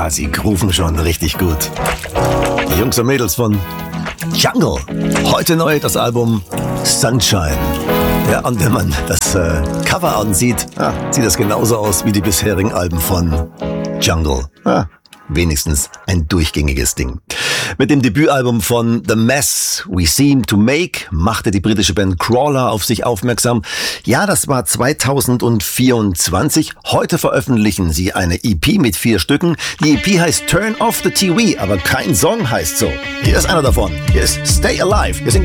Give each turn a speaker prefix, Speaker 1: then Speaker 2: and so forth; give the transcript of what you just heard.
Speaker 1: Ja, sie grooven schon richtig gut. Die Jungs und Mädels von Jungle. Heute neu das Album Sunshine. Ja, und wenn man das Cover ansieht, sieht das genauso aus wie die bisherigen Alben von Jungle. Wenigstens ein durchgängiges Ding. Mit dem Debütalbum von The Mess We Seem to Make machte die britische Band Crawler auf sich aufmerksam. Ja, das war 2024. Heute veröffentlichen sie eine EP mit 4 Stücken. Die EP heißt Turn Off the TV, aber kein Song heißt so. Hier ist einer davon. Hier ist Stay Alive. Wir sind